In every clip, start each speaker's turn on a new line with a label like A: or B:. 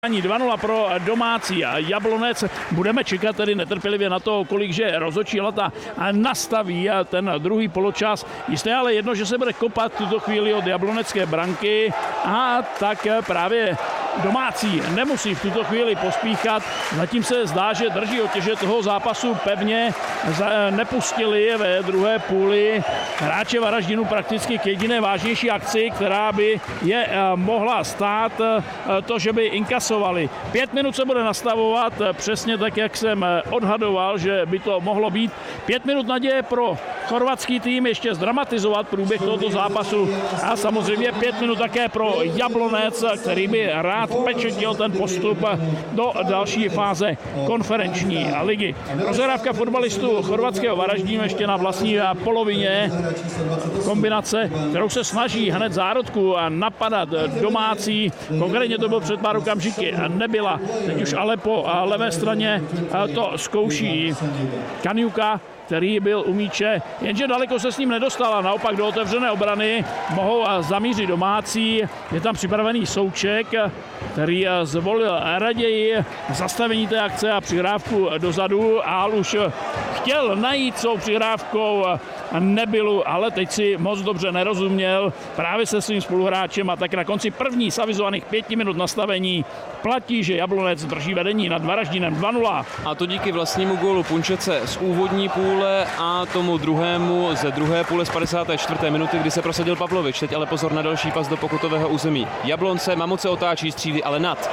A: 2-0 pro domácí Jablonec. Budeme čekat tedy netrpělivě na to, kolikže rozhodčí Lata nastaví ten druhý poločas. Jisté ale jedno, že se bude kopat v tuto chvíli od jablonecké branky a tak právě domácí nemusí v tuto chvíli pospíchat. Zatím se zdá, že drží otěže toho zápasu pevně. Nepustili ve druhé půli hráče Varaždinu prakticky k jediné vážnější akci, která by je mohla stát to, že by inkasovali. 5 minut se bude nastavovat přesně tak, jak jsem odhadoval, že by to mohlo být. 5 minut naděje pro chorvatský tým ještě zdramatizovat průběh tohoto zápasu a samozřejmě 5 minut také pro Jablonec, který by rád pečetil ten postup do další fáze konferenční ligy. Rozehrávka fotbalistů chorvatského Varaždínu ještě na vlastní polovině. Kombinace, kterou se snaží hned zárodku napadat domácí. Konkrétně to byl před pár okamžiky nebyla. Teď už ale po levé straně to zkouší Kaniuka, který byl u míče, jenže daleko se s ním nedostala. Naopak do otevřené obrany mohou zamířit domácí. Je tam připravený Souček, který zvolil raději zastavení té akce a přihrávku dozadu. A už chtěl najít svou přihrávkou Nebylu, ale teď si moc dobře nerozuměl právě se svým spoluhráčem a tak na konci první z avizovaných 5 minut nastavení platí, že Jablonec drží vedení nad Varaždinem 2-0.
B: A to díky vlastnímu gólu Punčece z úvodní půle a tomu druhému ze druhé půle z 54. minuty, kdy se prosadil Pavlovič. Teď ale pozor na další pas do pokutového území Jablonce. Mamut se otáčí, střílí ale nad.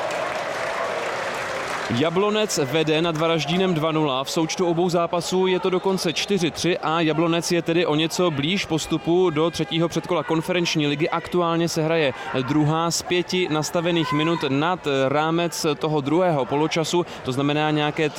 B: Jablonec vede nad Varaždínem 2-0. V součtu obou zápasů je to dokonce 4-3 a Jablonec je tedy o něco blíž postupu do třetího předkola konferenční ligy. Aktuálně se hraje druhá z 5 nastavených minut nad rámec toho druhého poločasu. To znamená nějaké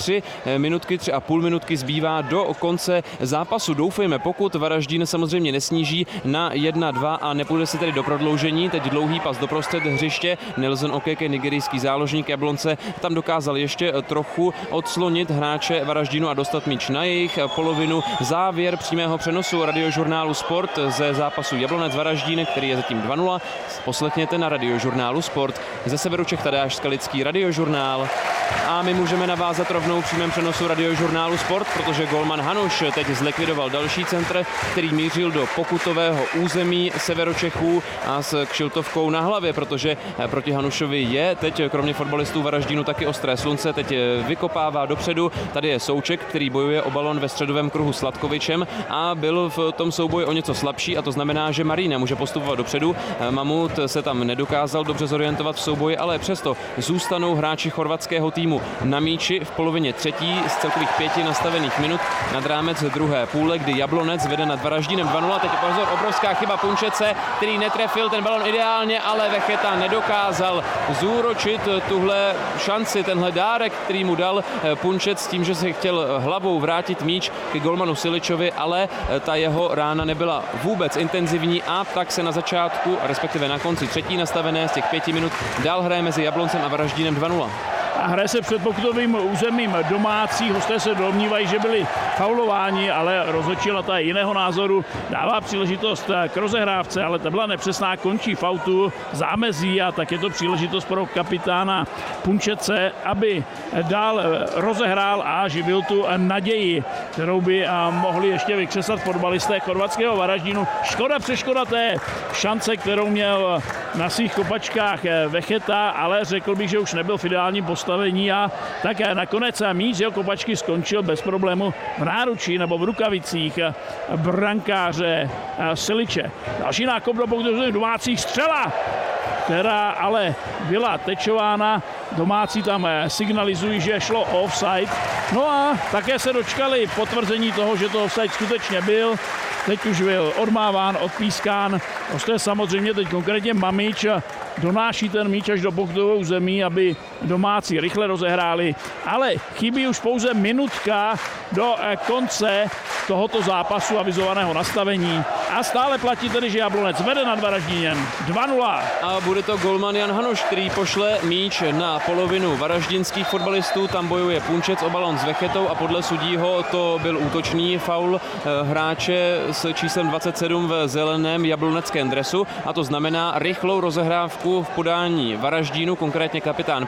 B: 3,5 minutky zbývá do konce zápasu. Doufejme, pokud Varaždín samozřejmě nesníží na 1-2 a nepůjde se tedy do prodloužení. Teď dlouhý pas doprostřed hřiště. Nelson Okeke, nigerijský záložník Jablonce, tam dokázal ještě trochu odslonit hráče Varaždínu a dostat míč na jejich polovinu. Závěr přímého přenosu radiožurnálu Sport ze zápasu Jablonec Varaždín, který je zatím 2-0. Poslechněte na radiožurnálu Sport. Ze severu Čech Tadeáš Skalický, radiožurnál. A my můžeme navázat rovnou v přímém přenosu radiožurnálu Sport, protože golman Hanuš teď zlikvidoval další centr, který mířil do pokutového území Severočechů a s kšiltovkou na hlavě, protože proti Hanušovi je teď kromě fotbalistů Varaždínu taky ostré slunce. Teď vykopává dopředu. Tady je Souček, který bojuje o balon ve středovém kruhu s Latkovičem a byl v tom souboji o něco slabší a to znamená, že Marína může postupovat dopředu. Mamut se tam nedokázal dobře zorientovat v souboji, ale přesto zůstanou hráči chorvatského týmu na míči v polovině třetí z celkových 5 nastavených minut nad rámec druhé půle, kdy Jablonec vede nad Varaždínem 2-0. Teď pozor, obrovská chyba Punčece, který netrefil ten balon ideálně, ale Vecheta nedokázal zúročit tuhle šanci, tenhle dárek, který mu dal Punčec s tím, že se chtěl hlavou vrátit míč ke golmanu Siličovi, ale ta jeho rána nebyla vůbec intenzivní a tak se na začátku, respektive na konci třetí nastavené z těch 5 minut dál hraje mezi Jabloncem a Varaždínem 2-0.
A: A hraje se před pokutovým územím domácí. Hosté se domnívají, že byli faulováni, ale rozhodčí Lata jiného názoru dává příležitost k rozehrávce, ale ta byla nepřesná, končí v autu, zámezí a tak je to příležitost pro kapitána Punčece, aby dál rozehrál a živil tu naději, kterou by mohli ještě vykřesat fotbalisté chorvatského Varaždínu. Škoda té šance, kterou měl na svých kopačkách Vecheta, ale řekl bych, že už nebyl v ideálním postavení a tak nakonec míč z jeho kopačky skončil bez problému v náručí nebo v rukavicích brankáře Siliče. Další nákop do pokutového domácích, střela, která ale byla tečována. Domácí tam signalizují, že šlo o offside. No a také se dočkali potvrzení toho, že to offside skutečně byl. Teď už byl odmáván, odpískán. Hosté samozřejmě teď konkrétně Mamič donáší ten míč až do pokutového území, aby domácí rychle rozehráli. Ale chybí už pouze minutka do konce tohoto zápasu avizovaného nastavení. A stále platí tedy, že Jablonec vede nad Varaždínem 2-0.
B: A bude to golman Jan Hanuš, který pošle míč na polovinu varaždinských fotbalistů. Tam bojuje Punčec o balon s Vechetou a podle sudího to byl útočný faul hráče s číslem 27 v zeleném jabloneckém dresu. A to znamená rychlou rozehrávku v podání Varaždínu, konkrétně kapitán